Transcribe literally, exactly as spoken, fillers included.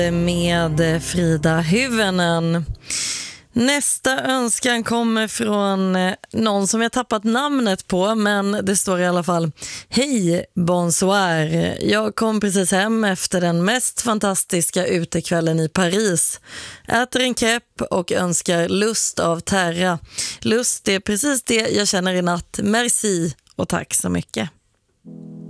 Med Frida Hyvönen. Nästa önskan kommer från någon som jag tappat namnet på, men det står i alla fall: Hej, bonsoir. Jag kom precis hem efter den mest fantastiska utekvällen i Paris. Äter en crepe och önskar lust av Terra. Lust är precis det jag känner i natt. Merci och tack så mycket.